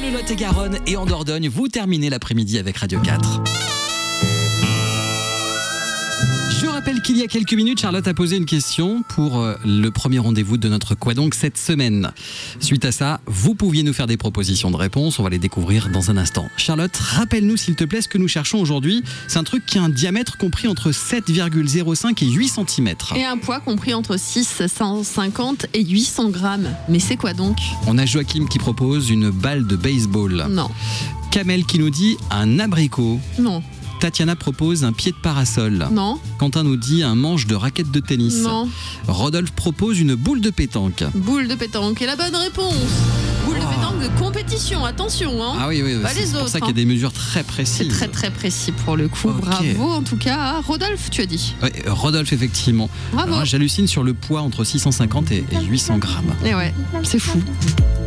le Lot-et-Garonne et en Dordogne, vous terminez l'après-midi avec Radio 4. Je rappelle qu'il y a quelques minutes, Charlotte a posé une question pour le premier rendez-vous de notre Quoi donc cette semaine. Suite à ça, vous pouviez nous faire des propositions de réponses, on va les découvrir dans un instant. Charlotte, rappelle-nous s'il te plaît ce que nous cherchons aujourd'hui. C'est un truc qui a un diamètre compris entre 7,05 et 8 cm. Et un poids compris entre 650 et 800 grammes. Mais c'est quoi donc ? On a Joachim qui propose une balle de baseball. Non. Kamel qui nous dit un abricot. Non. Tatiana propose un pied de parasol. Non. Quentin nous dit un manche de raquette de tennis. Non. Rodolphe propose une boule de pétanque. Boule de pétanque est la bonne réponse. Boule de pétanque de compétition, attention. Hein. Ah oui, Pas c'est les pour autres, ça qu'il y a des mesures très précises. C'est très très précis pour le coup. Ok. Bravo en tout cas à Rodolphe, tu as dit. Ouais, Rodolphe, effectivement. Bravo. Alors, j'hallucine sur le poids entre 650 et 800 grammes. Et ouais, c'est fou.